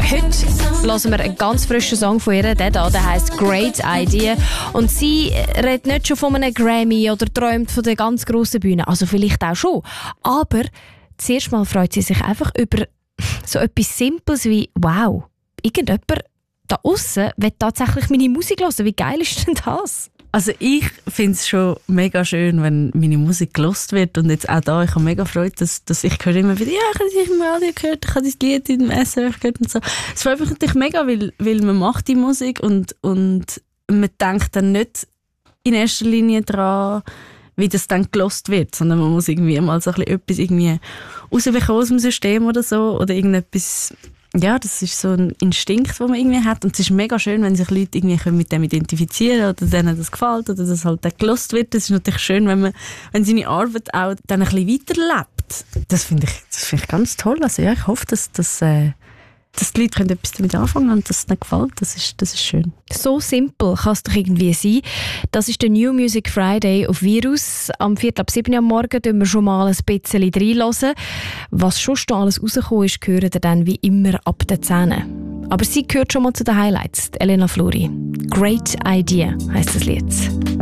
Heute hören wir einen ganz frischen Song von ihr, der heisst «Great Idea». Und sie redet nicht schon von einem Grammy oder träumt von der ganz grossen Bühne. Also vielleicht auch schon. Aber zuerst mal freut sie sich einfach über so etwas Simples wie «Wow, irgendjemand da aussen will tatsächlich meine Musik hören. Wie geil ist denn das?» Also ich finde es schon mega schön, wenn meine Musik gelost wird, und jetzt auch da, ich habe mega Freude, dass ich höre immer wieder, ja, ich habe dich im Radio gehört, ich habe das Lied im SRF gehört und so. Es freut mich natürlich mega, weil man macht die Musik und man denkt dann nicht in erster Linie daran, wie das dann gelost wird, sondern man muss irgendwie mal so etwas irgendwie rausbekommen aus dem System oder so, oder irgendetwas. Ja, das ist so ein Instinkt, den man irgendwie hat. Und es ist mega schön, wenn sich Leute irgendwie mit dem identifizieren können oder denen das gefällt oder das halt auch gelost wird. Das ist natürlich schön, wenn seine Arbeit auch dann ein bisschen weiterlebt. Das finde ich ganz toll. Also ja, ich hoffe, dass die Leute etwas damit anfangen und dass es ihnen gefällt. Das ist schön. So simpel kann es doch irgendwie sein. Das ist der New Music Friday auf Virus. Am 6:45 am Morgen hören wir schon mal ein bisschen reinhören. Was schon alles rausgekommen ist, hören ihr dann wie immer ab den 10. Aber sie gehört schon mal zu den Highlights. Elena Flori. «Great Idea» heisst das Lied.